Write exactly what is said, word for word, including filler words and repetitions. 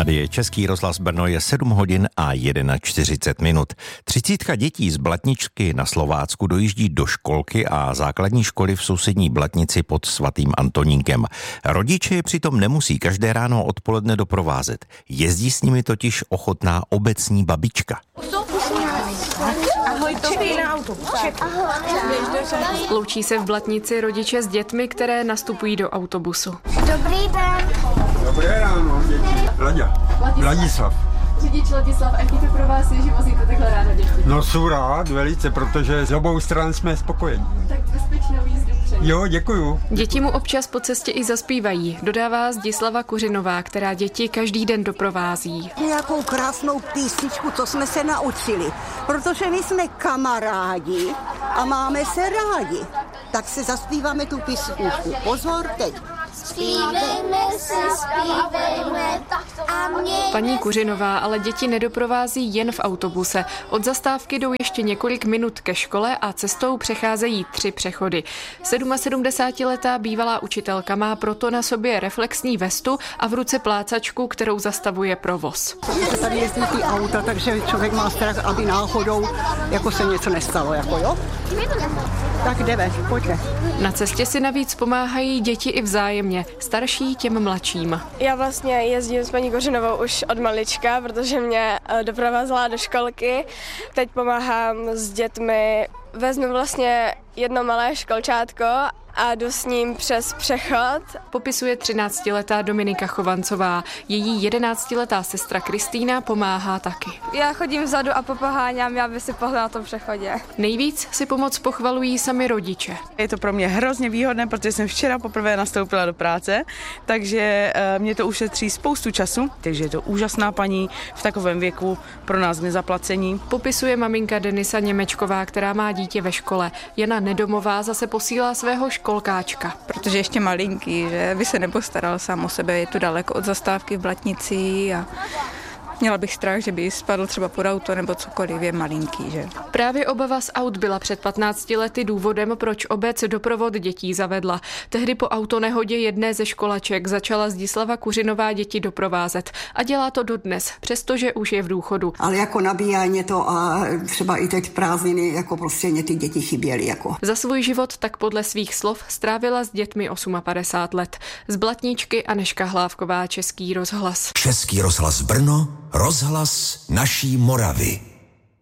Tady je Český rozhlas Brno, je sedm hodin a čtyřicet jedna minut. Třicítka dětí z Blatničky na Slovácku dojíždí do školky a základní školy v sousední Blatnici pod svatým Antonínkem. Rodiče je přitom nemusí každé ráno a odpoledne doprovázet. Jezdí s nimi totiž ochotná obecní babička. Ahoj, čekej na autobus. Loučí se v Blatnici rodiče s dětmi, které nastupují do autobusu. Dobrý den. Dobré ráno, děti. Vlaďa. Vladislav. Řidič Ladislav, a jaký to pro vás je, že vozíte takhle ráno děti? No jsou rád, velice, protože z obou stran jsme spokojení. Tak bezpečnou jízdu přeji. Jo, děkuju. Děti mu občas po cestě i zaspívají, dodává Zdislava Kuřinová, která děti každý den doprovází. Nějakou krásnou písničku, co jsme se naučili, protože my jsme kamarádi a máme se rádi. Tak se zaspíváme tu písničku. Pozor, teď. Zpívejme se, zpívejme a mě... Paní Kuřinová ale děti nedoprovází jen v autobuse. Od zastávky jdou ještě několik minut ke škole a cestou přecházejí tři přechody. sedmdesátiletá bývalá učitelka má proto na sobě reflexní vestu a v ruce plácačku, kterou zastavuje provoz. Tady jezdí ty auta, takže člověk má strach, aby náhodou jako se něco nestalo, jako jo? Tak jdeme, pojďme. Na cestě si navíc pomáhají děti i vzájemně, starší těm mladším. Já vlastně jezdím s paní Kořenovou už od malička, protože mě doprovázela do školky. Teď pomáhám s dětmi, vezmu vlastně jedno malé školčátko a jdu s ním přes přechod. Popisuje třináctiletá Dominika Chovancová. Její jedenáctiletá sestra Kristýna pomáhá taky. Já chodím vzadu a popoháňám, aby si pohla na tom přechodě. Nejvíc si pomoc pochvalují sami rodiče. Je to pro mě hrozně výhodné, protože jsem včera poprvé nastoupila do práce, takže mě to ušetří spoustu času, takže je to úžasná paní v takovém věku pro nás nezaplacení. Popisuje maminka Denisa Němečková, která má dítě ve škole. Jana Nedomová zase posílá svého školkáčka. Protože ještě malinký, že by se nepostaral sám o sebe, je tu daleko od zastávky v Blatnici a měla bych strach, že by spadl třeba pod auto nebo cokoliv, je malinký, že? Právě obava z aut byla před patnácti lety důvodem, proč obec doprovod dětí zavedla. Tehdy po autonehodě jedné ze školaček začala Zdislava Kuřinová děti doprovázet a dělá to dodnes, přestože už je v důchodu. Ale jako nabíjá mě to a třeba i teď prázdniny, jako prostě mě ty děti chyběly. Jako. Za svůj život tak podle svých slov strávila s dětmi padesát osm let. Z Blatničky Anežka Hlávková, Český rozhlas. Český rozhlas Brno, rozhlas naší Moravy.